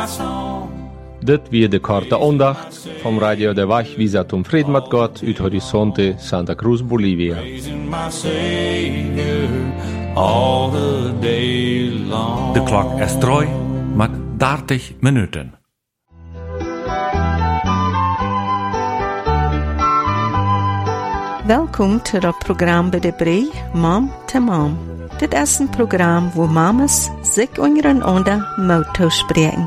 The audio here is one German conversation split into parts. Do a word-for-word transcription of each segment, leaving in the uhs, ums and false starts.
Dit wie de korte aandacht vom Radio de Wachvisa zum Frieden mit Gott uit Horizonte Santa Cruz, Bolivia. De klok is drie met dertig minuten. Welkom to het programma bij de Brei, Mom to Mom. Dit is een programma waar mamas zich ondereinander motto spreken.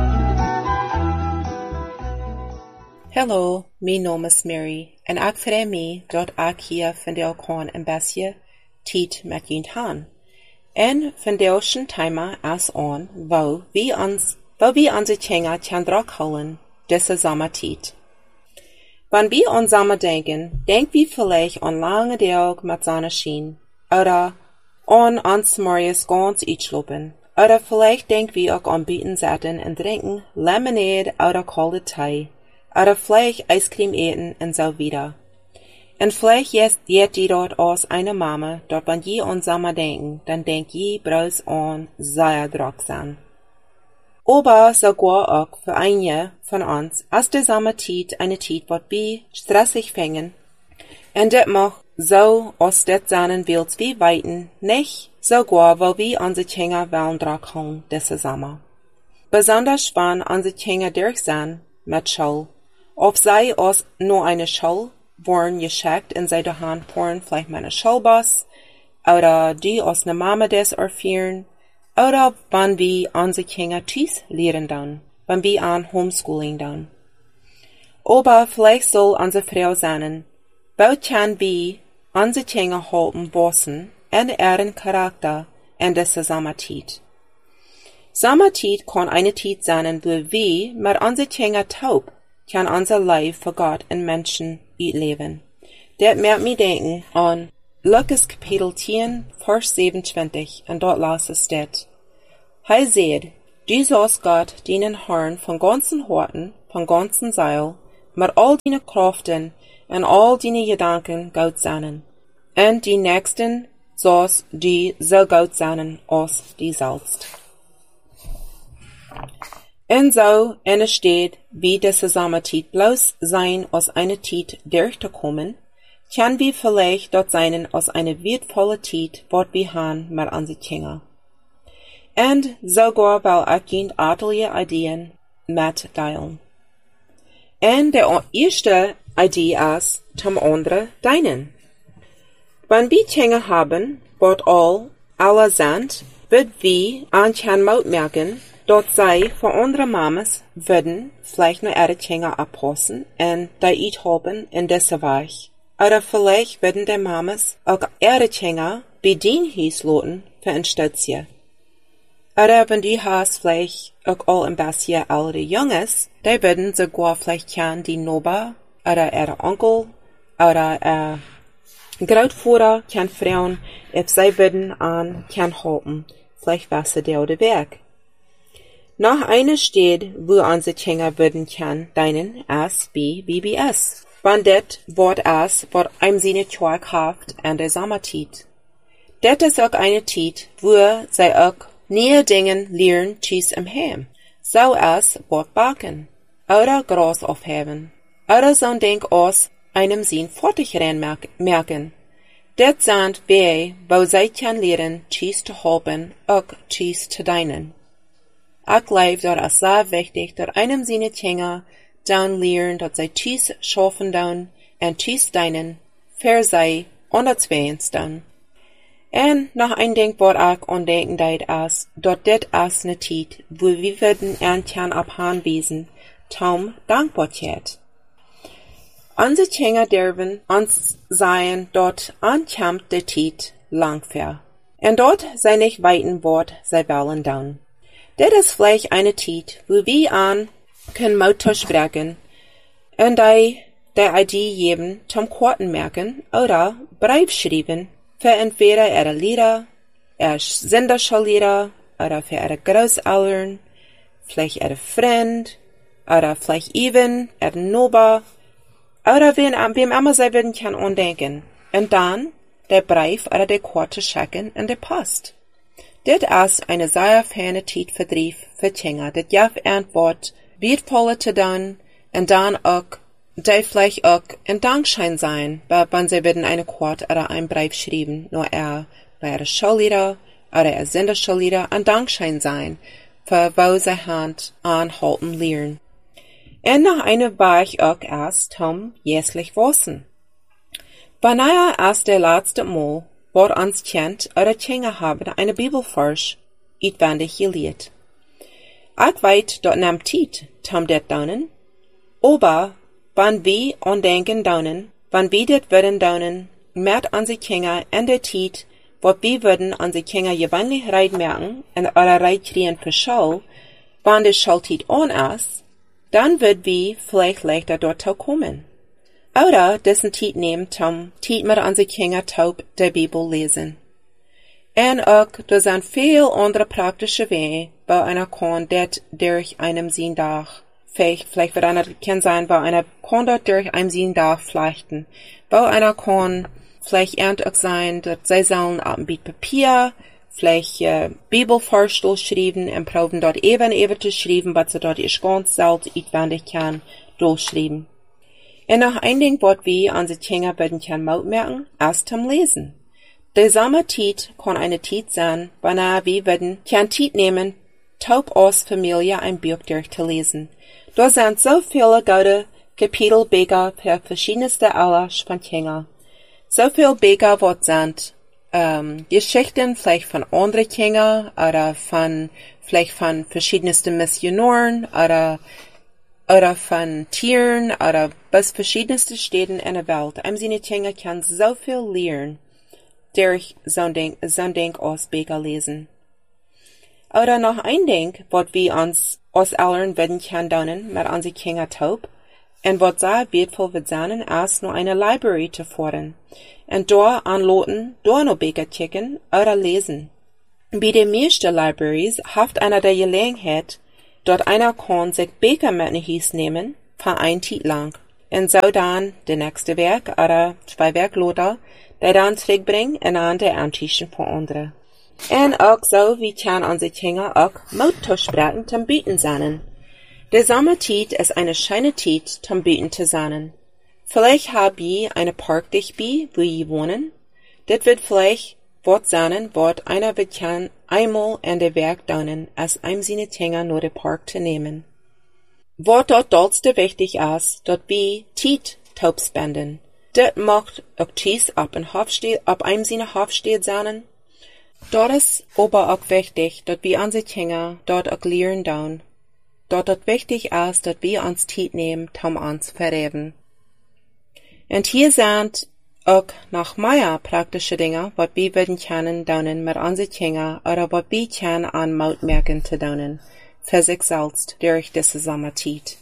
Hallo, mijn naam is Mary en ik vrees mij dat ik hier vandaag kan een beetje tijd met jullie han. En vandaag thema is aan waar we ons, waar we onze kinderen kan drukhouden deze zomertijd. Wenn wir an Sommer denken, denken wir vielleicht an lange Tage mit Sonnenschein oder an uns morgens ganz uitschlafen. Oder vielleicht denken wir auch an Bieten sitzen und trinken Lemonade oder kalte Tee. Oder vielleicht Eiscreme essen und so wieder. Und vielleicht jetzt geht ihr dort aus einer Mama, dort wenn ihr an Sommer denken, dann denkt ihr bloß an sehr Drucksan. Aber sogar auch für einige von uns ist die Sommertijd eine Tijd wat wir stressig fängen. Und das macht so aus det seinen Wils wie weiten nicht sogar, weil wir unsere Kinder wollen drückholen diese Sommer. Besonders wenn unsere Kinder durch sind mit Schule. Ob sie aus nur eine Schule wurden geschickt und sie daheim fahren vielleicht mit einer Schulbus oder die aus einer Mama des erfahren. Oder wenn wir unsere Kinder Tschüss lehren dann, wenn wir an Homeschooling dann. Aber vielleicht soll unsere Frau sein, wo kann wir unsere Kinder halten bossen und ihren Charakter in dieser Sommertijd. Sommertijd kann eine Zeit sein, wo wir mit unseren Kindern taub kann unser Leben für Gott und Menschen leben. Das macht mich denken an Lukas Kapitel zehn, Vers siebenundzwanzig, und dort las es steht. Hij seht, du sollst Gott deinen Herrn von ganzen Horten, von ganzen Seil, mit all deine Kraften und all deine Gedanken Gott sein. Und die Nächsten sollst du so Gott sein als die selbst. Und so entsteht, wie diese Sommertijd bloß sein, aus einer Tijd durchzukommen, kann wir vielleicht dort sein aus einer wertvolle Tijd, was wir haben mit unseren Kindern. Und sogar weil ich Ihnen etliche Ideen mitteilen. Und der erste Idee ist, zum anderen deinen. Wenn wir Kinder haben, was all, alle sind, wird wir an Kinder merken, dass sie von anderen Mamas würden vielleicht nur ihre Kinder abpassen und die uithelpen in dieser Weg. Oder vielleicht würden die Mamas auch ihre Kinder bei den Huis lassen für ein Stützchen. Oder wenn die hast vielleicht auch all ein bisschen ältere Jungs, die würden sogar vielleicht kann die Noba oder ihre Onkel oder äh, Großvater kann fragen, ob sie würden an kann halten, vielleicht wasser der oder Werk. Noch eine steht, wo unsere Kinder würden kann deinen S B B B S. Wenn das Wort ist, was einem seine Tag haft an der Sommertijd. Das ist auch eine Zeit, wo sie auch neue Dinge lernen tschüss im Heim. So als Wort backen. Oder Gras aufheben. Oder so ein Ding aus einem Sinn fertig merken. Das sind Wege, wo sie kann lernen tschüss zu halten, auch tschüss zu deinen. Ich glaube, das ist sehr wichtig, dass einem seine Kinder dann lernen, dass sie tschüss schaffen dann und tschüss deinen, für sie und das Weins dann. Und noch ein Ding, was ich andenken deit ist, dass das ist eine Zeit, wo wir würden ernten abhanwiesen, tom Dankbarkeit. Unsere Kinder dürfen uns sein, dort ankommt die Zeit langfair. Und dort sei nicht weiten Wort, sei wollen dann. Das ist vielleicht eine Zeit, wo wir an können Motto sprechen und die, die Idee geben zum Quarten merken oder Brief schreiben für entweder ihre Lieder, ihre Senderschullieder oder für ihre Großeltern, vielleicht ihre Freund oder vielleicht even ihre Noba oder wen, wem immer sie würden kann andenken. Und dann der Brief oder der Quarte schicken in der Post. Dit is eine sehr fijne tijd verdrief voor Kinder. Dit jaf antwoord wertvolle te doen en dan ook, die vielleicht auch ein Dankschein sein, wenn sie werden eine Quote oder ein Brief schreiben, nur er bei ihrer Schullehrer oder er Senderschullehrer ein Dankschein sein, für wo sie Hand anhalten lernen. Und nach einer war ich auch erst zum jährlich wissen. Beinahe erst der letzte Mal, wo uns kennt oder Kinder haben eine Bibelvers uitwendig geleerd. Ich weet, dat nam Tiet, zum det daunen, aber wann wir andenken daunen, wann wir det würden daunen, mit unsere Kinder in der Tiet, wo wir würden unsere Kinder gewöhnlich reit merken und oder reit kriegen für Schule, wann die Schultiet on ist, dann wird wir vielleicht leichter dort kommen. Oder dessen Tiet nehmen, zum Tiet mit unsere Kinder taub der Bibel lesen. Und auch, da sind viel andere praktische Wege, bei einer kann det durch einem Sinn Dach. Vielleicht, vielleicht wird einer kann sein, bei einer kann dort durch einem Sinn Dach flechten. Bei einer kann vielleicht ernt auch sein, dass sie sollen auf ein Bild Papier, vielleicht äh, Bibelvorstuhl schreiben und proben dort eben eben zu schreiben, was sie dort ist ganz selbst uitwendig kann, durchschreiben. Und noch ein Ding, was wir an die Kinder werden kann Maut merken, erst zum Lesen. Die Sommertiet kann eine Tiet sein, beinahe wir werden kann Tiet nehmen, taub aus Familie ein Buch durchzulesen. Da sind so viele gute Kapitel Bücher für verschiedenste Alter von Kindern. So viele Bücher, was sind ähm, Geschichten vielleicht von anderen Kindern oder von vielleicht von verschiedensten Missionaren oder oder von Tieren oder bis verschiedenste Städten in der Welt. Einem seine Kinder kann so viel lernen durch so ein Ding, so ein Ding aus Bücher lesen. Oder noch ein Ding, was wir uns aus allen werden kann tun, mit unseren Kindern taub, und was sehr wertvoll wird sein, ist nur eine Library zu führen. Und dort anloten, dort noch Bücher checken oder lesen. Bei den meisten Libraries haft einer der Gelegenheit, dort einer kann sich Bücher mit nach Hause nehmen, für ein Tiet lang. Und so dann der nächste Werk oder zwei Werkloder, die dann zurückbringen und an der Antischen von anderen. Und auch so, wie kann unsere Kinder auch Muttersprachen zum Bieten sein. Der Sommertiet ist eine schöne Tiet zum Bieten zu sein. Vielleicht habt ihr eine Park dich bei, wo ihr wohnen. Das wird vielleicht was sein, was einer wird kann einmal in der Werk daunen, als einem seine Kinder nur den Park zu nehmen. Was dort dollste wichtig ist, dort wie Tiet taub spenden. Das macht auch Ties ab ein Hofsteht, ab einem seine Hofsteht sein. Dort ist aber auch wichtig, dass wir unsere Kinder dort auch lernen down. Dort dort wichtig ist, dass wir uns Tiet nehmen, um uns verreden. Und hier sind auch nach meiner praktische Dinge, was wir werden können daunen mit unseren Kinder oder was wir können an Maut merken zu daunen, für sich selbst durch diese Sommertiet.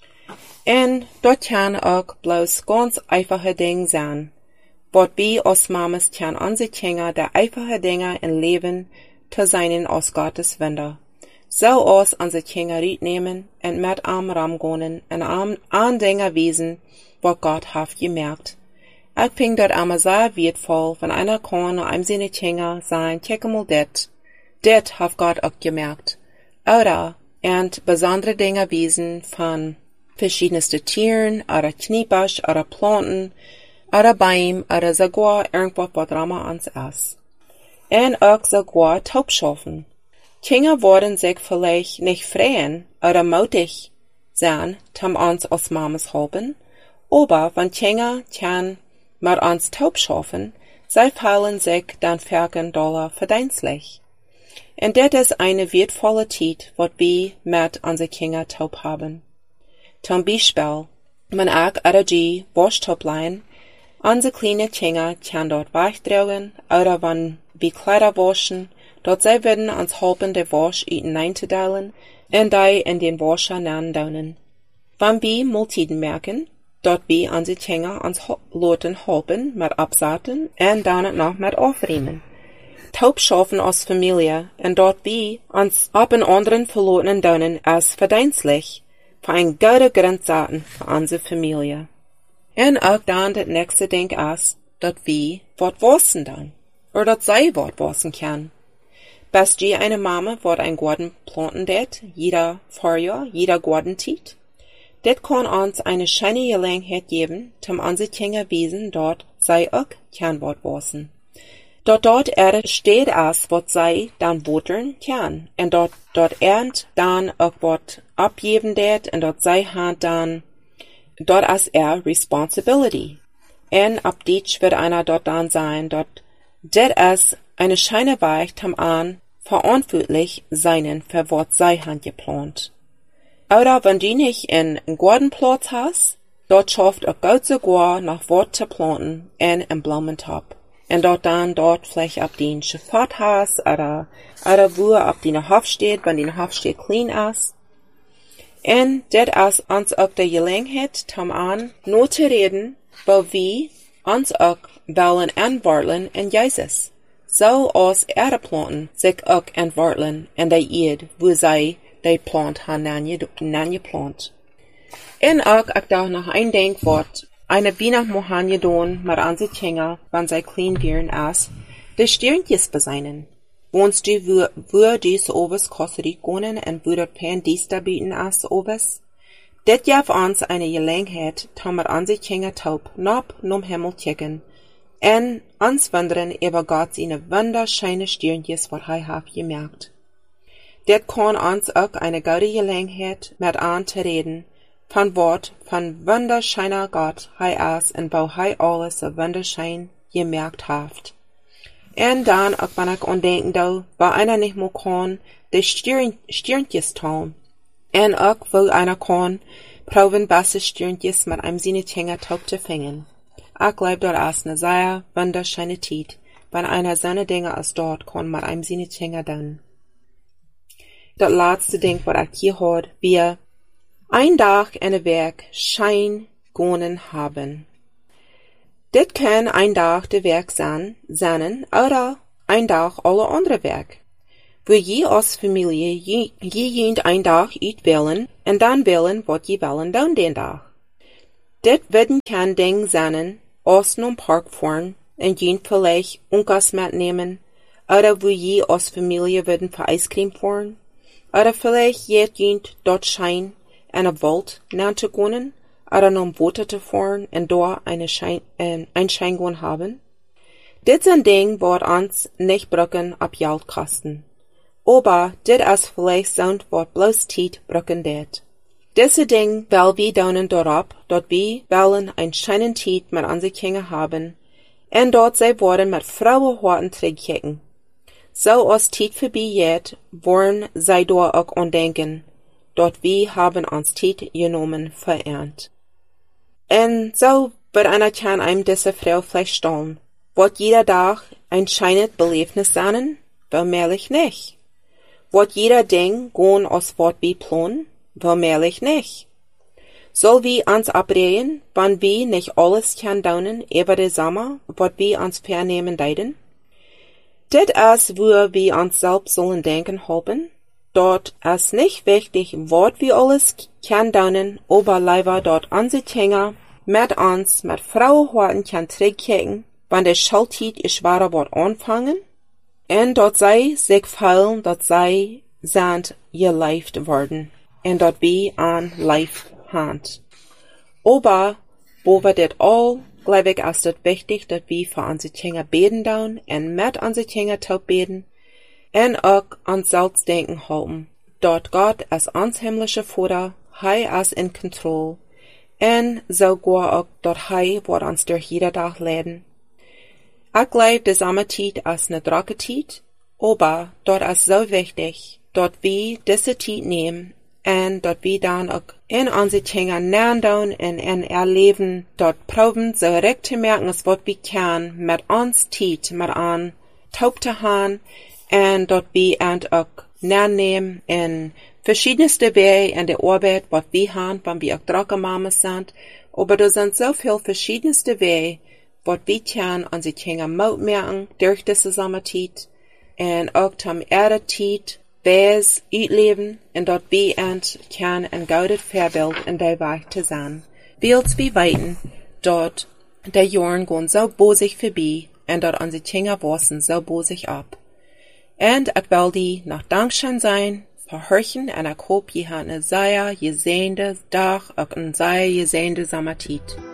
Und dort kann auch bloß ganz einfache Dinge sein, was wir als Mamas kann unsere Kinder der einfache Dinge im Leben zu seinen aus Gottes Wunder. So aus unsere Kinder riet nehmen und mit am Raum gehen und an, an Dinge wiesen, was Gott hat gemerkt. Ich finde dort einmal sehr wertvoll, wenn einer kann und einem seine Kinder sein, check mal det. Det hat Gott auch gemerkt. Oder, und besondere Dinge wiesen von verschiedenste Tieren, oder Kniepasch, oder Planten, oder Bäume, oder sogar irgendwas, was Rama ans ist. Und auch sogar Taubschafen. Kinder wollen sich vielleicht nicht freuen oder mutig sein, um uns als Mamas helfen, aber wenn Kinder kann mit uns taub schaffen, sie fühlen sich dann vierzehn Dollar verdienstlich. Und das ist eine wertvolle Zeit, was wir mit unseren Kindern taub haben. Zum Beispiel, wenn ich oder die Waschtaublein, unsere kleinen Kinder kann dort wegtragen, oder wenn wir Kleider waschen, dort sie werden uns helfen, die Wasch hineinzuteilen und die in den Wascher nandonen. Wenn wir Multiden merken, dort wir unsere Kinder uns loten helfen mit Absaten und dann noch mit Aufräumen. Taub schaffen als Familie und dort wir uns ab und anderen verloren donen als verdienstlich für ein gute Grundsaten für unsere Familie. Und auch dann das nächste Ding ist, dort wir was wissen dann, oder dort sie was wissen kann. Best je eine Mama, wat ein Garten planten det, jeder Vorjahr, jeder Gartentiet. Det kann uns eine scheine Gelegenheit geben, zum ansichtlinger Wesen dort sei auch kein Wort wasen. Dort dort er steht as, wat sei dann wotern kann, en dort dort ernt dann auch wat abgeben det, en dort sei hat dann dort as er responsibility. En ab ditch wird einer dort dann sein, dort det as eine scheine Weicht ham an, verantwortlich seinen für wat sei hand geplant. Oder wenn die nicht in einen Gartenplatz hast, dort schafft auch gut sogar nach Wort zu planten en im Blumentop. Und dort dann dort vielleicht ab den Schifffahrt hast, oder, oder wo ab die Hof steht, wenn die Hof steht clean ist. Und das ist uns auch die Gelegenheit, tam an, nur zu reden, weil wir uns auch wollen entwarteln in Jesus. So als Erde planten, sich auch entwarteln in der Erde, wo sie die plant han nanje plant. En auch auch da noch ein Denkwort, eine Biene mohan jedon, mar an sich hängen, wann sei clean bieren as, de Sternjes beseinen. Wohnst du, wo, wo dies obes kostet gonen en wo dort pen dies da bieten as obes? Det jav uns eine Gelegenheit, tammer an sich hängen taub, nop num Himmel checken, en ans wandern über Gott seine wunderscheine Sternjes, wat hei hab gemerkt. Det kann uns auch eine gute Gelegenheit, mit an zu reden, von Wort, von wunderscheiner Gott, hei as, en bau hei alles so wunderschein gemerkt haft. En dann, auch wenn ich undenken da, war einer nicht mehr kann, de Stierntjes tun. En auch, wo einer kann, proben basse Stierntjes mit einem seine Tjenger taub zu fingen. Ich glaub dort as ne sehr wunderscheine Tiet, wenn einer seine Dinge als dort kann mit einem seine Tjenger dann. Das letzte Ding, was ich hier hört, wir ein Tag in der Werk Schein gonen haben. Det kann ein Tag der Werk sein, sein oder ein Tag alle andere Werk. Wo je als Familie je, je jend ein Tag ut wählen und dann wählen, wat je wählen dann den Tag. Det werden kein Ding sein, aus nem Park fahren und jend vielleicht Unkas mitnehmen, oder wo je als Familie werden für Eiscreme fahren. Oder vielleicht jemand dort schein, eine Wald nahen zu gehen, oder noch Boote zu fahren und dort eine Schein, äh, ein Schein gehen haben. Das sind Dinge, wo uns nicht brücken ab Geld kosten. Aber das ist vielleicht so, was bloß Tiet brücken det. Diese Dinge, weil wir daunen dort ab, dort wir wollen ein scheinen Tiet mit an sich hängen haben, und dort sie worden mit Frauenhorten trägkicken. So als Tiet vorbeigeht, wollen sei dort auch andenken, dort wir haben uns Tiet genommen verernt. Und so wird einer kann einem diese Frau vielleicht stellen, wird jeder Tag ein scheinet Belebnis sein, weil mehrlich nicht. Wird jeder Ding gehen aus Wort wie planen, weil mehrlich nicht. Soll wir uns abreden, wann wir nicht alles kann daunen über den Sommer, wird wir uns vernehmen deiden? Det ist, wo wir uns selbst sollen denken haben, dort ist nicht wichtig, wat wir alles kann daunen, aber leider dort ansitzhänger, mit uns, mit Frauenhorten kann trägkicken, wann der Schultit ihr schwerer Wort anfangen, und dort sei sich feilen, dort sei sind geleift worden, und dort wie an Leif hand. Aber, wo wir det all glaube ich, ist es wichtig, dass wir für unsere Kinder beten down und mit unsere Kinder taub beten und auch an selbst denken halten. Dort Gott als uns himmlische Vater, hei als in Kontrolle und sogar auch dort hei wird uns durch jeder Tag leiden. Ich glaube, die Sommertit ist eine Dracke-Tit, aber dort ist so wichtig, dort wir diese Tit nehmen und dort wir dann auch in unsere Kinder nähern down und in erleben, dort proben so recht zu merken, als was wir können, mit uns Tiet, mit an, taub zu haben, und dort wir und auch nähern nehmen in verschiedenste Wege in der Arbeit, was wir haben, wenn wir auch Dracke-Mamas sind, aber da sind so viele verschiedenste Wege, was wir können, unsere Kinder Mut merken, durch diese Sommertit, und auch zum Erde-Tiet, Wees uitleven en dat bij ent kan een gouden voorbeeld in die weg te zijn. Wils wie weten dat de jaren gaan zo bozig voorbij en dat onze Kinder wassen zo bozig ab. En ik wil die nog dankbaar zijn, verhorchen en ik hoop je hebt een zeer gezegende dag, ook een zeer gezegende zomertijd.